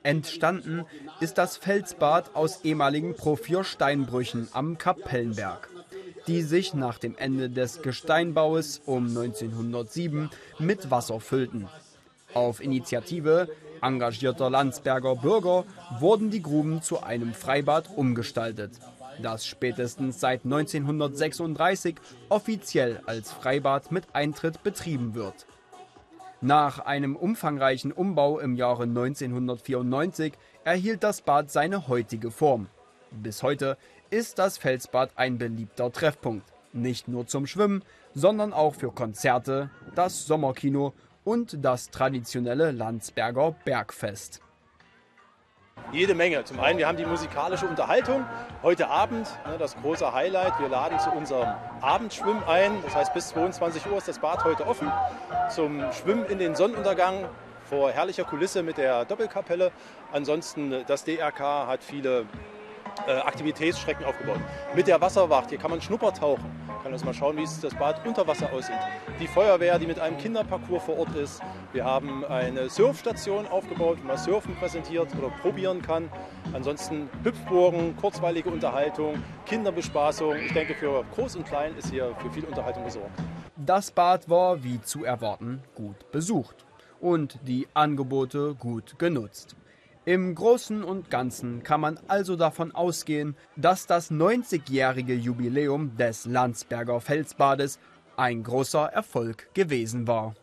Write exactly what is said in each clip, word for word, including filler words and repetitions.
Entstanden ist das Felsbad aus ehemaligen Porphyrsteinbrüchen am Kapellenberg, die sich nach dem Ende des Gesteinbaues um neunzehnhundertsieben mit Wasser füllten. Auf Initiative engagierter Landsberger Bürger wurden die Gruben zu einem Freibad umgestaltet, das spätestens seit neunzehnhundertsechsunddreißig offiziell als Freibad mit Eintritt betrieben wird. Nach einem umfangreichen Umbau im Jahre neunzehnhundertvierundneunzig erhielt das Bad seine heutige Form. Bis heute ist das Felsbad ein beliebter Treffpunkt, nicht nur zum Schwimmen, sondern auch für Konzerte, das Sommerkino und das traditionelle Landsberger Bergfest. Jede Menge. Zum einen, wir haben die musikalische Unterhaltung. Heute Abend, ne, das große Highlight, wir laden zu unserem Abendschwimmen ein. Das heißt, bis zweiundzwanzig Uhr ist das Bad heute offen. Zum Schwimmen in den Sonnenuntergang vor herrlicher Kulisse mit der Doppelkapelle. Ansonsten, das D R K hat viele äh, Aktivitätsstrecken aufgebaut. Mit der Wasserwacht, hier kann man Schnuppertauchen. Man kann uns mal schauen, wie es das Bad unter Wasser aussieht. Die Feuerwehr, die mit einem Kinderparcours vor Ort ist. Wir haben eine Surfstation aufgebaut, wo man Surfen präsentiert oder probieren kann. Ansonsten Hüpfburgen, kurzweilige Unterhaltung, Kinderbespaßung. Ich denke, für Groß und Klein ist hier für viel Unterhaltung gesorgt. Das Bad war, wie zu erwarten, gut besucht und die Angebote gut genutzt. Im Großen und Ganzen kann man also davon ausgehen, dass das neunzigjährige Jubiläum des Landsberger Felsbades ein großer Erfolg gewesen war.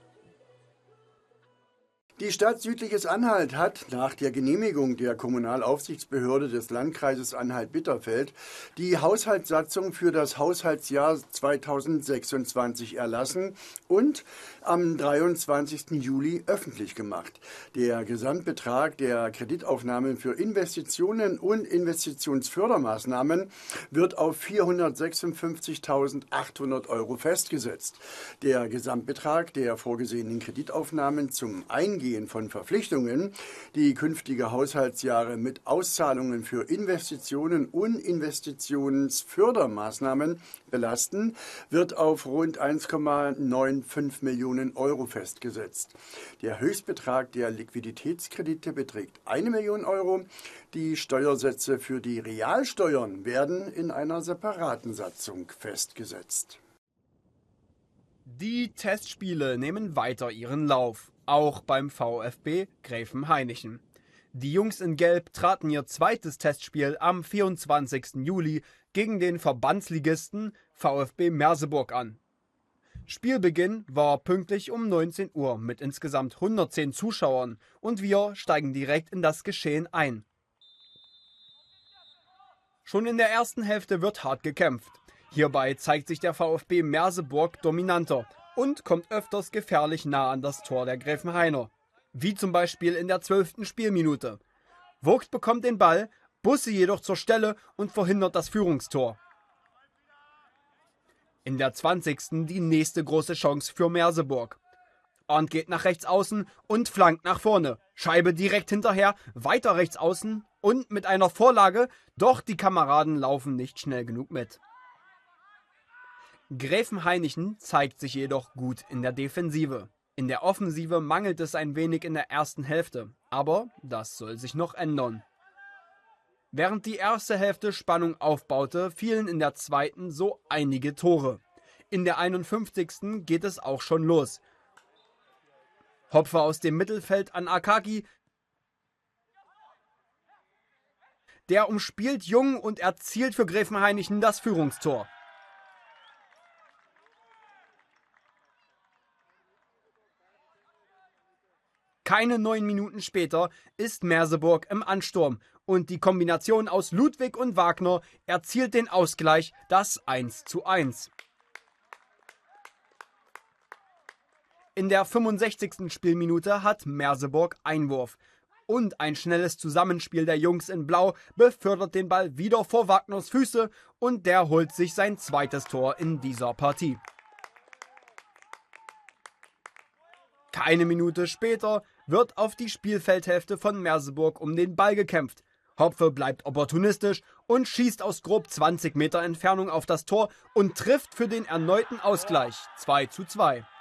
Die Stadt Südliches Anhalt hat nach der Genehmigung der Kommunalaufsichtsbehörde des Landkreises Anhalt-Bitterfeld die Haushaltssatzung für das Haushaltsjahr zweitausendsechsundzwanzig erlassen und am dreiundzwanzigsten Juli öffentlich gemacht. Der Gesamtbetrag der Kreditaufnahmen für Investitionen und Investitionsfördermaßnahmen wird auf vierhundertsechsundfünfzigtausendachthundert Euro festgesetzt. Der Gesamtbetrag der vorgesehenen Kreditaufnahmen zum Eingehen von Verpflichtungen, die künftige Haushaltsjahre mit Auszahlungen für Investitionen und Investitionsfördermaßnahmen belasten, wird auf rund eins Komma fünfundneunzig Millionen Euro festgesetzt. Der Höchstbetrag der Liquiditätskredite beträgt eine Million Euro. Die Steuersätze für die Realsteuern werden in einer separaten Satzung festgesetzt. Die Testspiele nehmen weiter ihren Lauf, auch beim VfB Gräfenhainichen. Die Jungs in Gelb traten ihr zweites Testspiel am vierundzwanzigsten Juli gegen den Verbandsligisten VfB Merseburg an. Spielbeginn war pünktlich um neunzehn Uhr mit insgesamt hundertzehn Zuschauern und wir steigen direkt in das Geschehen ein. Schon in der ersten Hälfte wird hart gekämpft. Hierbei zeigt sich der VfB Merseburg dominanter und kommt öfters gefährlich nah an das Tor der Gräfenhainer. Wie zum Beispiel in der zwölften Spielminute. Vogt bekommt den Ball, Busse jedoch zur Stelle und verhindert das Führungstor. In der zwanzigsten die nächste große Chance für Merseburg. Arndt geht nach rechts außen und flankt nach vorne. Scheibe direkt hinterher, weiter rechts außen und mit einer Vorlage, doch die Kameraden laufen nicht schnell genug mit. Gräfenhainichen zeigt sich jedoch gut in der Defensive. In der Offensive mangelt es ein wenig in der ersten Hälfte, aber das soll sich noch ändern. Während die erste Hälfte Spannung aufbaute, fielen in der zweiten so einige Tore. In der einundfünfzigsten geht es auch schon los. Hopfer aus dem Mittelfeld an Akaki. Der umspielt Jung und erzielt für Gräfenhainichen das Führungstor. Keine neun Minuten später ist Merseburg im Ansturm und die Kombination aus Ludwig und Wagner erzielt den Ausgleich, das eins zu eins. In der fünfundsechzigsten Spielminute hat Merseburg Einwurf und ein schnelles Zusammenspiel der Jungs in Blau befördert den Ball wieder vor Wagners Füße und der holt sich sein zweites Tor in dieser Partie. Keine Minute später wird auf die Spielfeldhälfte von Merseburg um den Ball gekämpft. Hopfe bleibt opportunistisch und schießt aus grob zwanzig Meter Entfernung auf das Tor und trifft für den erneuten Ausgleich zwei zu zwei.